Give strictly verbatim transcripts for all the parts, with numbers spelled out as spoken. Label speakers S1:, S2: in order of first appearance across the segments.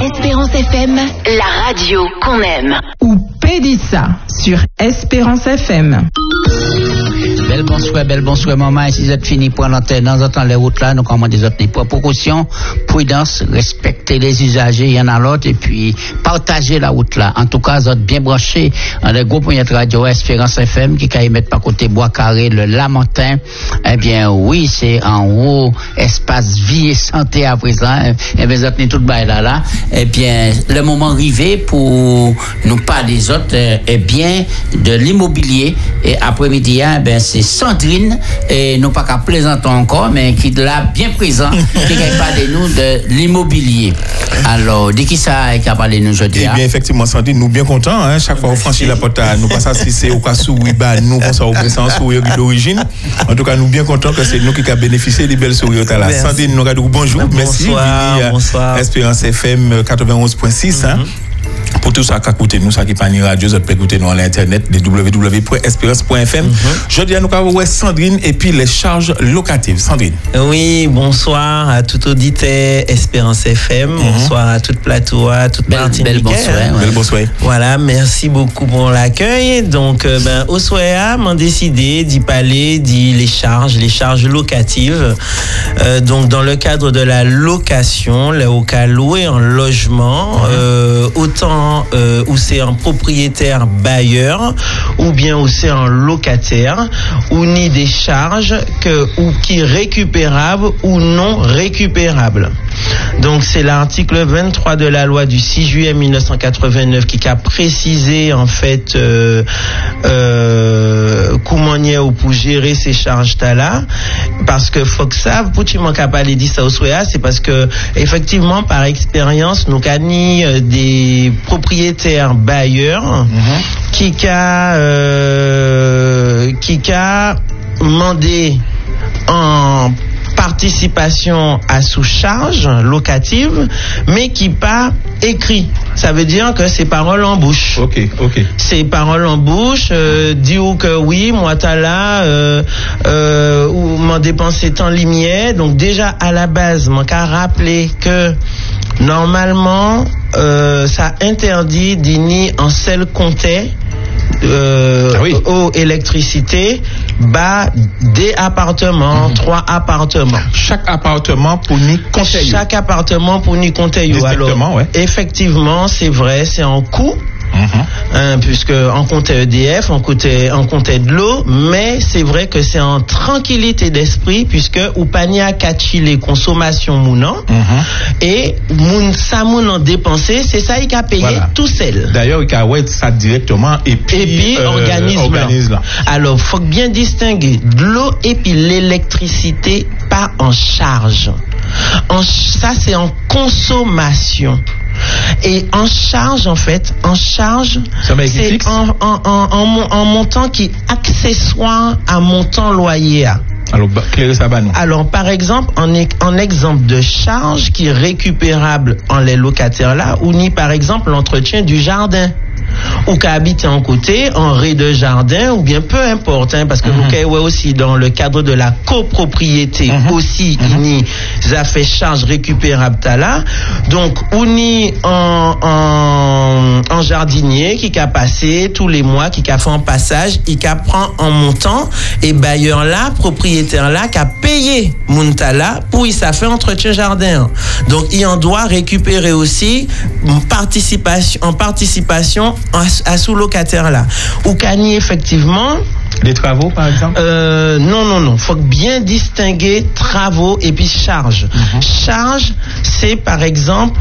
S1: Espérance F M, la radio qu'on aime.
S2: Ou Pédissa sur Espérance F M.
S3: Bel bonsoir, bel bonsoir, maman. Et si vous êtes fini pour l'antenne, dans autant les routes là, nous commandons des autres pour précaution, prudence, respecter les usagers, il y en a l'autre, et puis partager la route là. En tout cas, vous êtes bien branchés dans les groupes de radio Espérance F M qui quand mettre par côté Bois Carré, le Lamentin. Eh bien, oui, c'est en haut, espace vie et santé à présent. Eh bien, vous êtes tout bail là, là. Eh bien, le moment arrivé pour nous parler des autres, eh bien, de l'immobilier. Et après-midi, eh bien, c'est Sandrine, et non pas qu'à plaisanter encore, mais qui est là bien présent, qui a parlé de nous de l'immobilier. Alors, de qui ça qui a parlé de nous aujourd'hui?
S4: Eh bien, effectivement, Sandrine, nous bien contents, hein, chaque fois on franchit la porte, nous passons si c'est au cas où nous on s'en au sourire d'origine. En tout cas, nous bien contents que c'est nous qui avons bénéficié des belles sourires. Sandrine, nous avons bonjour, merci.
S5: Bonsoir, bonsoir.
S4: Espérance F M quatre-vingt-onze point six, hein. Pour tout ça, écoutez nous, ça qui pas ni radio, vous pouvez écouter nous à l'internet, de w w w point espérance point f m. Mm-hmm. Je dis à nous qu'avons Sandrine et puis les charges locatives. Sandrine.
S5: Oui, bonsoir à tout auditeur Espérance F M, mm-hmm. Bonsoir à tout plateau, à toute Martinique.
S3: Belle bonsoir.
S5: Ouais.
S4: Belle bonsoir.
S5: Voilà, merci beaucoup pour l'accueil. Donc, euh, ben, au soir, m'ont décidé d'y parler, d'y les charges, les charges locatives. Euh, donc, dans le cadre de la location, là, au cas loué en logement, mm-hmm. euh, autant Euh, où c'est un propriétaire bailleur ou bien où c'est un locataire ou ni des charges que ou qui récupérables ou non récupérables. Donc c'est l'article vingt-trois de la loi du six juillet mille neuf cent quatre-vingt-neuf qui a précisé en fait euh, euh, comment y est ou pour gérer ces charges là, parce que faut que ça pour tu m'en capable dit ça au soya, c'est parce que effectivement par expérience nous cani euh, des propriétaires bailleurs mm-hmm. qui a euh, qui a demandé en participation à sous-charge locative, mais qui pas écrit. Ça veut dire que c'est parole en bouche.
S4: Ok, ok.
S5: C'est parole en bouche, euh, dit ou que oui, moi t'as là, euh, euh, ou m'en dépenser tant lumière. Donc déjà à la base, m'en qu'à rappeler que normalement, euh, ça interdit d'y en seul compter. Euh, ah oui. Eau, électricité, bas des appartements, mmh. trois appartements.
S4: Chaque appartement pour ni compter.
S5: Chaque appartement pour ni compter. Alors, ouais. Effectivement, c'est vrai, c'est en coût. Mm-hmm. Hein, puisque on comptait E D F, on comptait, on comptait de l'eau, mais c'est vrai que c'est en tranquillité d'esprit puisque ou panier à catcher les consommations mounan mm-hmm. et moun ça moun en dépensé, c'est ça il a payé voilà. Tout seul.
S4: D'ailleurs il a ouais ça directement et puis,
S5: et puis euh, organise, organise là. Alors faut bien distinguer de l'eau et puis l'électricité pas en charge. En, ça c'est en consommation. Et en charge, en fait, en charge, c'est en, en, en, en, en montant qui est accessoire à montant loyer.
S4: Alors, clairez ça va nous.
S5: Alors, par exemple, en, en exemple de charge qui est récupérable en les locataires là, ou ni par exemple l'entretien du jardin. Ou qu'à habiter en côté, en rez de jardin, ou bien peu importe, hein, parce que vous mm-hmm. ouais aussi dans le cadre de la copropriété mm-hmm. aussi, mm-hmm. il y a fait charge récupérable là. Donc, on y en, en, en jardinier qui a passé tous les mois, qui a fait un passage, il a prend en montant, et bailleur là, propriétaire là, qui a payé Muntala pour il s'est fait entretien jardin. Donc, il en doit récupérer aussi une participation, en participation à, à sous-locataire là. Ou Kani, effectivement.
S4: Les travaux, par exemple?
S5: Euh, non, non, non. Faut bien distinguer travaux et puis charge. Mm-hmm. Charge, c'est par exemple,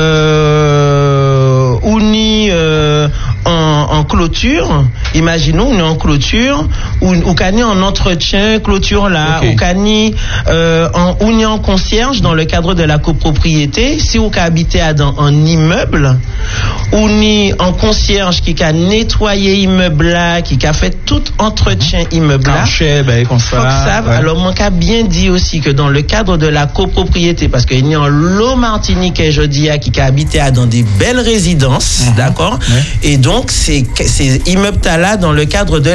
S5: euh, on y, euh, en, en clôture. Imaginons, on est en clôture, ou, ou Kani en entretien, clôture là, okay. Ou Kani, euh, en, on est en concierge dans le cadre de la copropriété. Si on habité à dans un immeuble, on est en concierge qui a nettoyé immeuble là, qui a fait tout entretien immeuble là.
S4: Ben, qu'on
S5: ça, ouais. Alors, moi, qu'a bien dit aussi que dans le cadre de la copropriété, parce qu'il y a un lot Martinique et jeudi qui a habité à dans des belles résidences, mm-hmm. D'accord, ouais. Et donc, c'est, ces immeubles là dans le cadre de la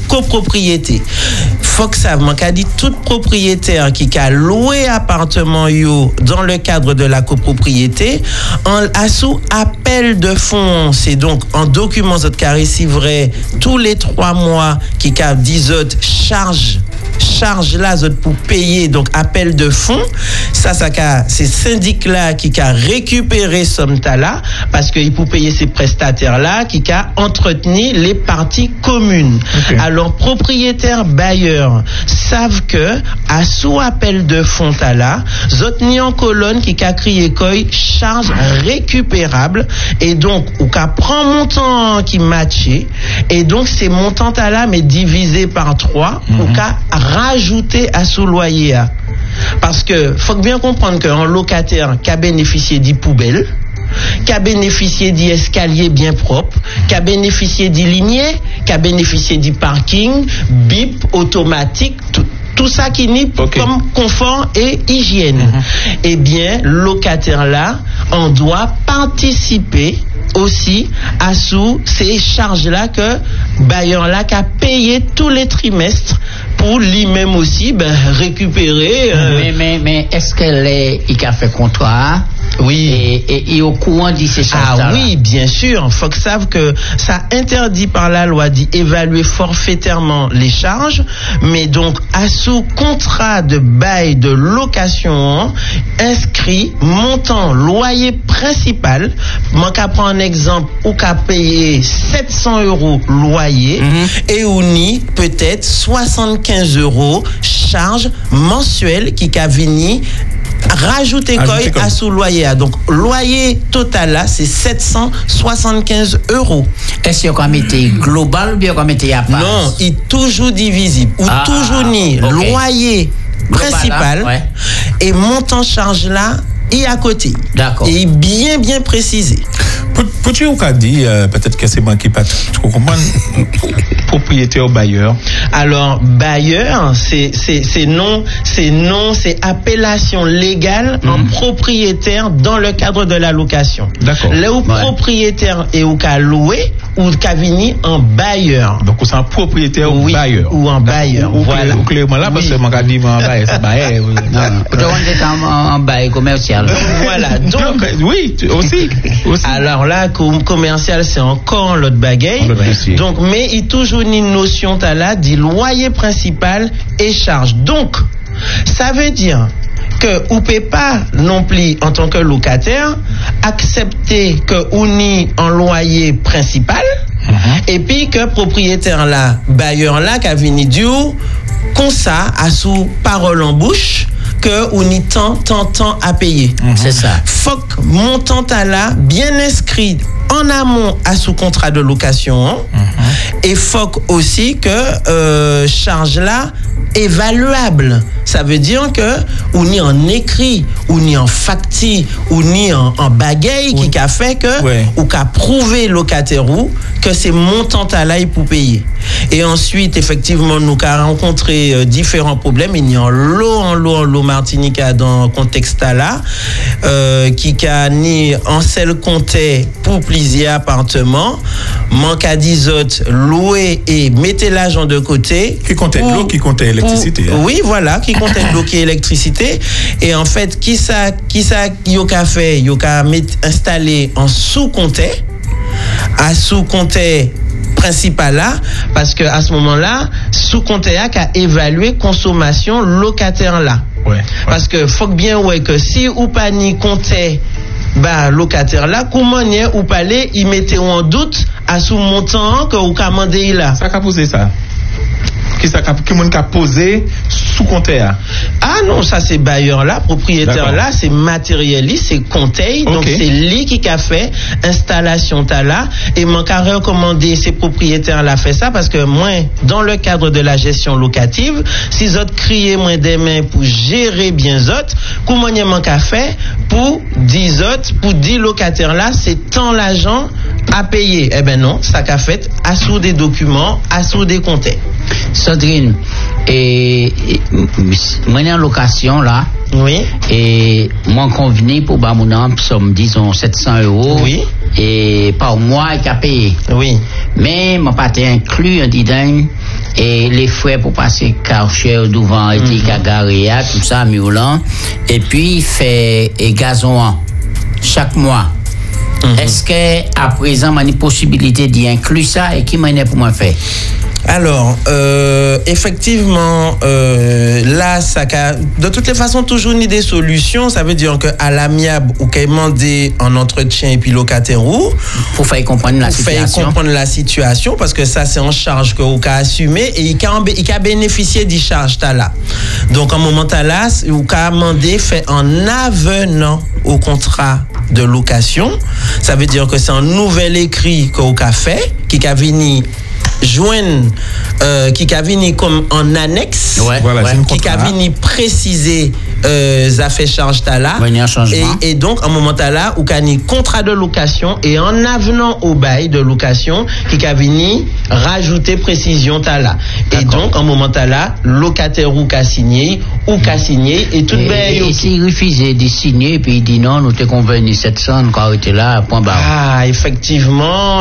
S5: copropriété. Faut que ça, man ka dit tout propriétaire qui a loué appartement yo dans le cadre de la copropriété, en à sous appel de fonds, c'est donc en document autres carré si vrai tous les trois mois qui a dix autres charges charge là pour payer donc appel de fonds, ça ça c'est syndic là qui a récupéré somme là parce qu'il pour payer ces prestataires là qui a entretenu les parties communes. Okay. Alors propriétaires bailleurs savent que à sous appel de fonds là, zot ni en colonne qui a crié quoi charge récupérable et donc ou qu'a prend montant qui matché et donc ces montants là mais divisé par trois mm-hmm. ou qu'a rajouter à sous loyer. Parce que faut bien comprendre qu'un locataire qui a bénéficié des poubelles, qui a bénéficié d'escaliers bien propres, qui a bénéficié des lignées, qui a bénéficié du parking, bip, automatique, tout, tout ça qui n'est okay. comme confort et hygiène. Mm-hmm. Eh bien, locataire là, on doit participer aussi à sous ces charges-là que bailleur-là qui a payé tous les trimestres pour lui-même aussi ben, récupérer. Euh...
S3: Mais, mais, mais est-ce qu'elle est, il a fait contrat?
S5: Oui.
S3: Et, et, et au courant de ces charges-là?
S5: Ah oui, bien sûr. Il faut que savent que ça interdit par la loi d'évaluer forfaitairement les charges, mais donc à sous contrat de bail de location inscrit montant loyer principal. Moi, qu'à prendre un exemple où qu'à payer sept cents euros loyer mm-hmm. et ou ni peut-être soixante-quinze euros charge mensuelle qui qu'a venu rajouter quoi à sous loyer. Donc loyer total là c'est sept cent soixante-quinze euros.
S3: Est-ce qu'on mettait global ou bien qu'on mettait à part?
S5: Non, il est toujours divisible ou ah, toujours ni okay. loyer global, principal là, ouais. et montant charge là et à côté.
S3: D'accord.
S5: Et bien bien précisé.
S4: Peux-tu ou qu'a dit euh, peut-être que c'est moi qui pas trop comprendre propriétaire bailleur.
S5: Alors bailleur c'est c'est c'est non c'est non c'est appellation légale mm-hmm. en propriétaire dans le cadre de la location.
S4: D'accord.
S5: Là où ouais. propriétaire et où qu'a loué ou qu'a vini en bailleur.
S4: Donc c'est un propriétaire
S5: oui,
S4: ou bailleur.
S5: Ou en bailleur.
S4: Ou,
S5: voilà.
S4: Ou clairement là parce que moi qu'a dit en bailleur c'est bailleur.
S3: Non. Peut-être on est en, en bail commercial.
S5: Voilà. Donc
S4: oui aussi aussi.
S5: Alors là commercial c'est encore l'autre bagaille. Donc mais il toujours une notion là du loyer principal et charge. Donc ça veut dire que vous ne pouvez pas non plus en tant que locataire accepter que vous n'y en loyer principal mm-hmm. et puis que propriétaire là bailleur là qui a venu du comme ça à sous parole en bouche que on y tant tant tant à payer.
S3: Mm-hmm. C'est ça.
S5: Faut que montant là bien inscrit en amont à sous contrat de location mm-hmm. et faut aussi que euh, charge là évaluable. Ça veut dire que on y en écrit, on y en facture, on y en, en bagaille oui. qui a fait que ouais. ou qu'a prouvé locataire ou que c'est montant là pour payer. Et ensuite effectivement nous avons rencontré euh, différents problèmes. Il y a en lot en lot en lot Martinique dans le contexte là euh, qui a ni en seul comptait pour plusieurs appartements, manque à dix autres louer et mettez l'argent de côté.
S4: Qui comptait l'eau, qui comptait l'électricité.
S5: Hein? Oui, voilà, qui comptait l'eau, qui électricité. Et en fait, qui ça, qui ça, yoka fait, yoka installé en sous-comptait, à sous-comptait principal là, parce que à ce moment-là, sous-comptait a qu'à évaluer consommation locataire là.
S4: Ouais, ouais.
S5: Parce que faut bien ouais que si ou pas ni comptait bah locataire là comment y ou palais il mettait en doute à sous montant que ou commandé là.
S4: Ça qu'a posé ça. Qui ça qui monde qu'a posé sous compteur.
S5: Ah non, ça c'est bailleur là, propriétaire D'accord. là, c'est matérialiste, c'est conseil, okay. donc c'est lui qui a fait installation ta là et mon qu'a recommandé ces propriétaires là fait ça parce que moi dans le cadre de la gestion locative, si autres crier moins des mains pour gérer bien autres, comment y manque à faire pour dix autres pour dix locataires là, c'est tant l'argent à payer. Eh ben non, ça qu'a fait à sous des documents, à sous des comptes.
S3: Sandrine, et, et moi en location là.
S5: Oui.
S3: Et moi convenu pour bah mon amp somme disons sept cents euros.
S5: Oui.
S3: Et par mois qu'à payer.
S5: Oui.
S3: Mais mon pas inclus un didin et les frais pour passer Karcher devant et mm-hmm. Garia, tout ça, Miolan, et puis fait et gazon chaque mois. Mm-hmm. Est-ce que à présent, il y a une possibilité d'y inclure ça et qui m'en est pour moi faire?
S5: Alors, euh, effectivement, euh, là, ça a, de toutes les façons, toujours ni des solutions. Ça veut dire qu'à l'amiable, ou qu'il demandé en entretien et puis locataire ou
S3: pour faire comprendre la situation.
S5: Pour faire comprendre la situation, parce que ça, c'est en charge que vous avez assumé et il a, il a bénéficié des charges là. Donc, en moment là, vous avez demandé fait en avenant au contrat de location. Ça veut dire que c'est un nouvel écrit que vous avez fait, qui a venu joindre euh, qui a venu comme en annexe,
S3: ouais, voilà,
S5: ouais, qui a venu préciser euh, ça fait charge là et, et donc en moment là ou a un contrat de location et en avenant au bail de location qui a venu rajouter précision là et donc en moment là locataire ou qu'a signé ou qu'a signé et tout
S3: et, et s'il refusait de signer et puis il dit non nous t'es convenu sept cents nous quand était là point barre.
S5: Ah effectivement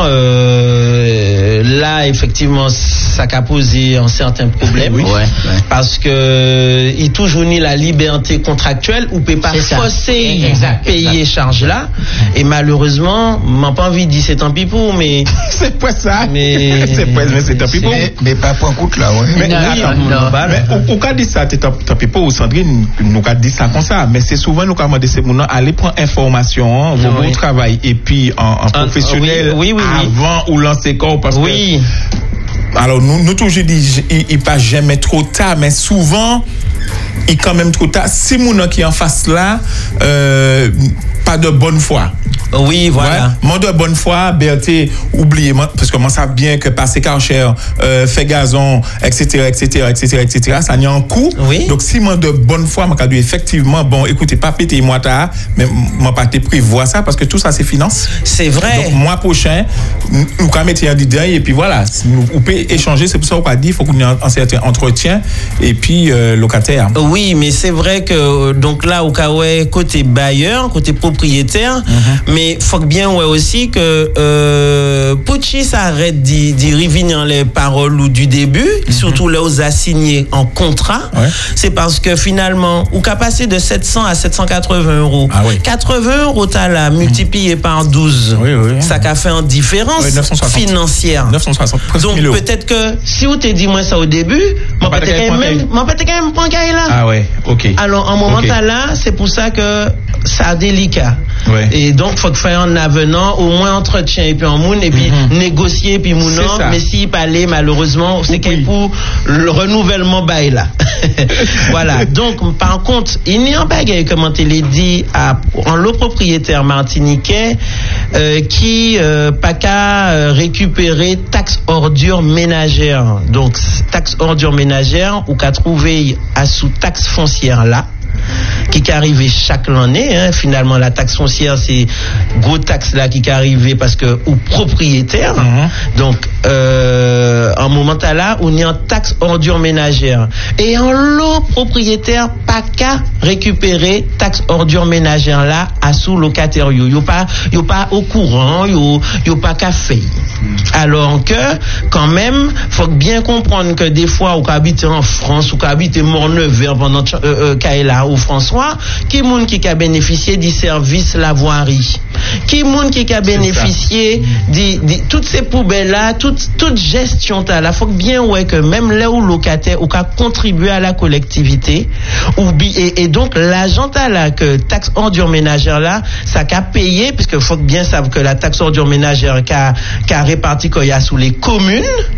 S5: euh, là effectivement ça a posé un certain problème
S3: oui, ouais, ouais.
S5: parce que il toujours ni la liberté contractuelle ou peut pas forcer exact, payer exact. Charge là et malheureusement m'a pas envie de dire c'est tant pis pour mais
S4: c'est pas ça
S5: mais
S4: c'est pas mais c'est tant pis pour
S6: mais, mais pas pour un coup là ouais
S4: mais, non, attends, non, non, non, mais on, on a dit ça tant pis pour ou Sandrine nous a dit ça comme ça mais c'est souvent nous demandé ces gens aller prendre information vos oui. travail et puis en, en professionnel
S5: oui, oui, oui,
S4: avant
S5: oui.
S4: ou lancer corps parce
S5: oui.
S4: que alors nous nous toujours dit il, il passe jamais trop tard mais souvent il quand même trop tard si mon qui en face là euh, pas de bonne foi.
S5: Oui, voilà.
S4: Ouais. Mon de bonne foi, Berthe, oubliez, parce que moi, ça bien que passer Karcher, euh, fait gazon, et cetera, et cetera, et cetera, et cetera, ça n'y a un coût.
S5: Oui.
S4: Donc, si moi de bonne foi, moi, dit effectivement, bon, écoutez, pas péter moi, ta, mais moi, pas te prévoir ça, parce que tout ça, c'est finance.
S5: C'est vrai.
S4: Donc, mois prochain, nous, quand mettre un détail, et puis voilà, nous, on peut échanger, c'est pour ça qu'on a dit, il faut qu'on ait un, un certain entretien, et puis, euh, locataire.
S5: Oui, mais c'est vrai que, donc là, au cas où, côté bailleur, côté propriétaire, mm-hmm. mais il faut bien ouais aussi que euh, Pucci s'arrête d'y, d'y revenir les paroles ou du début, mm-hmm. surtout là où a signé en contrat,
S4: ouais.
S5: c'est parce que finalement, ou qu'a passé de sept cents à sept cent quatre-vingts euros.
S4: Ah, oui.
S5: quatre-vingts euros, t'as là, multiplié mm-hmm. par douze.
S4: Oui, oui, oui.
S5: Ça qu'a fait une différence
S4: oui, neuf cent soixante.
S5: Financière.
S4: neuf cent soixante.
S5: Donc peut-être que si vous t'es dit moi ça au début, moi peut-être quand même, moi peut-être quand même pas là.
S4: Ah ouais, ok.
S5: Alors en moment
S4: okay.
S5: là, c'est pour ça que ça a délicat.
S4: Ouais.
S5: Et donc faut que faire un avenant, au moins entretien et puis en moun et puis mm-hmm. négocier et puis mounon. Mais s'il parlait malheureusement, c'est qu'il pour le renouvellement bail là. Voilà. Donc par contre, il n'y a pas comment tu l'as dit à en lot propriétaire martiniquais euh, qui euh, pas qu'à euh, récupérer taxe ordure ménagère. Donc taxe ordure ménagère ou qu'à trouver à sous taxe foncière là. Qui est arrivé chaque année, hein. Finalement la taxe foncière c'est gros taxe là qui est arrivé parce que ou propriétaire, mm-hmm. donc euh, en moment là on est en taxe ordure ménagère et en lot propriétaire pas qu'à récupérer taxe ordure ménagère là à sous locataire yo yo pas yo pas au courant yo yo pas qu'à faire. Alors que quand même faut bien comprendre que des fois ou qu'habiter en France ou qu'habiter Mornever pendant euh, euh, là ou François, qui moun qui a bénéficié du service la voirie, qui moun qui a bénéficié de toutes ces poubelles là, toute toute gestion là, faut bien ouais que même là où locataire ou qu'a contribué à la collectivité ou et, et donc l'agent là que taxe ordure ménagère là, ça qu'a payé puisque faut bien savoir que la taxe ordure ménagère qu'a qu'a réparti qu'il y a sous les communes